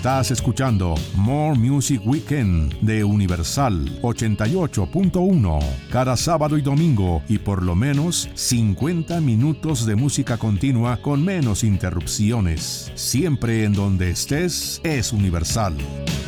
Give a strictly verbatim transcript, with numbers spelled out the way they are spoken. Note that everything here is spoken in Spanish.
Estás escuchando More Music Weekend de Universal ochenta y ocho punto uno. Cada sábado y domingo y por lo menos cincuenta minutos de música continua con menos interrupciones. Siempre en donde estés es Universal.